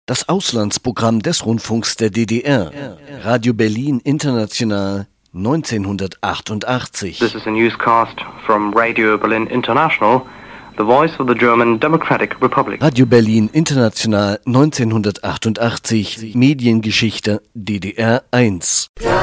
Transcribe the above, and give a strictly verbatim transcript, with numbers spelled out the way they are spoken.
Das Auslandsprogramm des Rundfunks der D D R. Radio Berlin International neunzehnhundertachtundachtzig. This is a newscast from Radio Berlin International, the voice of the German Democratic Republic. Radio Berlin International neunzehnhundertachtundachtzig. Mediengeschichte D D R eins.